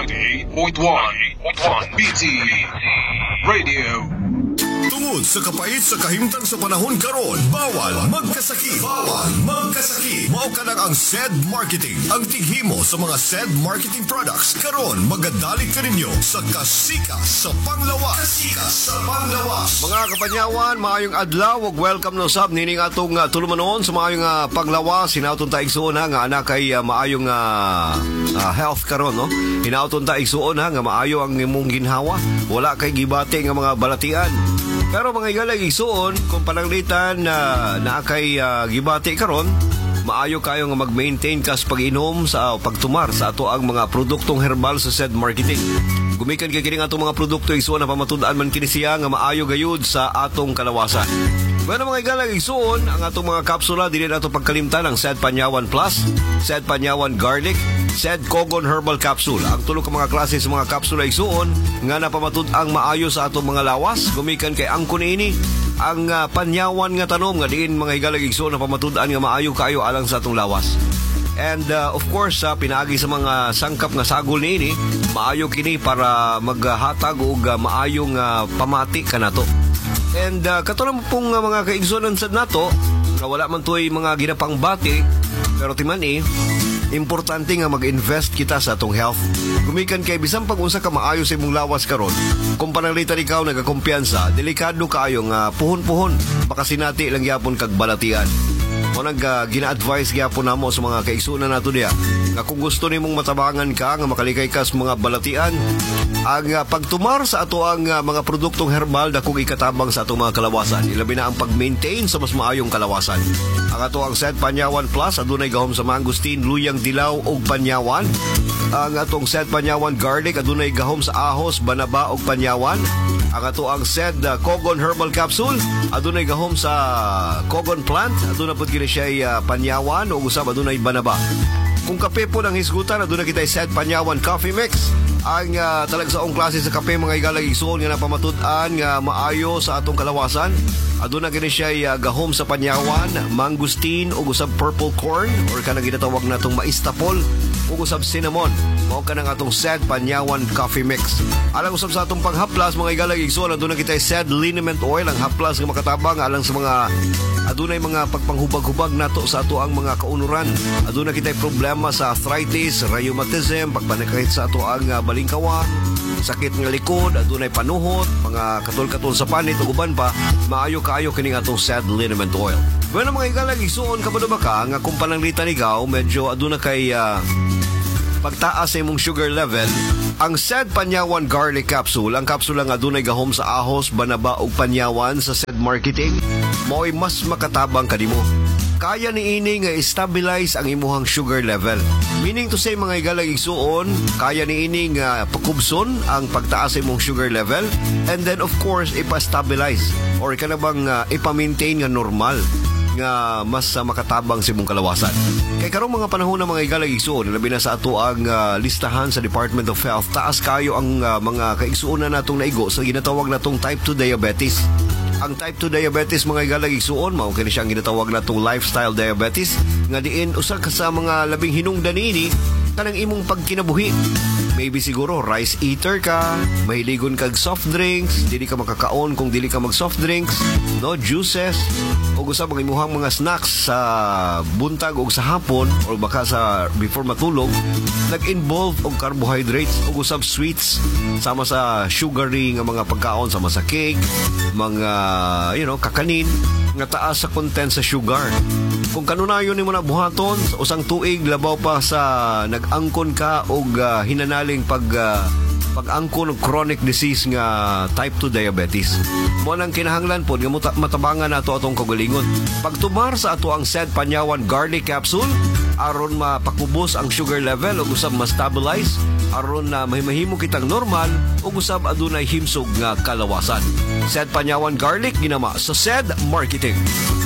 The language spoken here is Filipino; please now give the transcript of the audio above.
98.1 BT Radio. Tungod sa kapait sa kahimtang sa panahon karon, bawal magkasakit. Mao ka lang ang SED Marketing. Ang tighimo sa mga SED Marketing products karon magadalik ka ninyo sa kasika sa panglawas. Mga kapanyawan, maayong adlaw ug welcome no sab nining atong tulumanon sa maayong panglawas. Hinauton ta igsuon nga anak kay maayong health karon, no. Hinauton ta igsuon nga maayo ang imong ginhawa. Wala kay gibati nga mga balatian. Pero mga igalang igsuon, kung pananglitan na kay gibati karon, maayo kayo nga mag-maintain kas pag-inom sa pagtumar sa ato ang mga produktong herbal sa SED Marketing. Gumikan kay kini atong mga produkto igsuon na pamatud-an man kini siya nga maayo gayud sa atong kalawasan. Bueno mga igalang igsuon, ang atong mga kapsula dili nato pagkalimtan ang SED Panyawan Plus, SED Panyawan Garlic, SED Kogon Herbal Capsule. Ang tulo ka mga klase sa mga kapsula igsuon nga napamatud ang maayo sa atong mga lawas. Gumikan kay angko niini ang panyawan nga tanom nga diin mga igalang igsuon na pamatud-an nga maayo kayo alang sa atong lawas. And of course, pinaagi sa mga sangkap nga sagol niini, maayo kini para maghatag og maayong pamati kanato. And katulad pong mga kaigsunan sa nato, nga wala man to'y mga ginapang bati, pero timani, importante nga mag-invest kita sa atong health. Gumikan kay bisan pag-unsa ka maayo sa imong lawas karon, kung pananglitan ikaw nagakumpiyansa, delikado kaayo nga puhon-puhon, baka sinati lang yapon kag balatian. O gina-advise gyapon namo sa mga kaigsunan nato diya nga kung gusto nimong matabangan ka nga makalikay ka sa mga balatian, ang pagtumar sa ato ang mga produktong herbal dakong ikatabang sa atong mga kalawasan. Ilabi na ang pag-maintain sa mas maayong kalawasan. Ang ato ang SED Panyawan Plus adunay gahom sa mangustin, luyang dilaw ug panyawan. Ang atong SED Panyawan Garlic adunay gahom sa ahos, banaba ug panyawan. Ang ato ang SED Kogon Herbal Capsule adunay gahom sa Kogon Plant, adunay pud kini siya panyawan ug usab adunay banaba. Kung kape po ng hisgutan, adunay kita SED Panyawan Coffee Mix. Ang talagsaong klase sa kape mga igalang igsuon nga napamatud-an nga maayo sa atong kalawasan. Aduna kini siya gahom sa panyawan, mangustin ug usab purple corn or kanang ginatawag natong maistapol ug usab cinnamon. Mao kanang atong SED Panyawan Coffee Mix. Alang usab sa atong panghaplas mga igalang igsuon, aduna kita SED Liniment Oil, ang haplas nga makatabang alang sa mga adunay mga pagpanghubag-hubag nato sa ato ang mga kaunuran. Aduna kita problema sa arthritis, rheumatism, pagpanakit sa ato ang balingkawan, sakit ng likod, adunay panuhot, mga katul-katul sa panit ug uban pa, maayo kaayo kining atong SED Liniment Oil. Bueno mga igalang igsuon, kabado ba ka nga kung pananglitan ikaw medyo aduna kay pagtaas sa imong sugar level, ang SED Panyawan Garlic Capsule, ang kapsula nga adunay gahom sa ahos, banaba ug panyawan sa SED Marketing, mao'y mas makatabang kanimo. Kaya ni ini nga stabilize ang imuhang sugar level. Meaning to say mga igalang igsuon, kaya ni ini nga pakubson ang pagtaas sa imong sugar level, and then of course ipa-stabilize or kanabang ipa-maintain nga normal nga mas makatabang sa imong kalawasan. Kay karong mga panahon na mga igalang igsuon, labi na sa ato ang listahan sa Department of Health, taas kayo ang mga kaigsuonan natong naigo sa ginatawag natong type 2 diabetes. Ang type 2 diabetes mga igalang igsuon, mao kini siyang ginatawag natong lifestyle diabetes, nga diin usa ka sa mga labing hinungdan niini kanang imong pagkinabuhi. Maybe siguro rice eater ka, mahiligon kag soft drinks, dili ka makakaon kung dili ka mag soft drinks, no juices, o usab ang imuhang mga snacks sa buntag o sa hapon o baka sa before matulog nag-involve og carbohydrates o usab sweets sama sa sugary nga mga pagkaon sama sa cake, mga kakanin nga taas sa content sa sugar. Kung kanunayon nimo na buhaton sa usang tuig labaw pa sa nag-angkon ka og hinanaling pag-angkon og chronic disease nga type 2 diabetes. Mo nang kinahanglan pod nga matabangan nato atong kagalingon. Pagtumar sa ato ang SED Panyawan Garlic Capsule aron mapakubos ang sugar level ug usab ma-stabilize aron na mahimahimo kitang normal ug usab adunay himsog nga kalawasan. SED Panyawan Garlic ginama sa SED Marketing.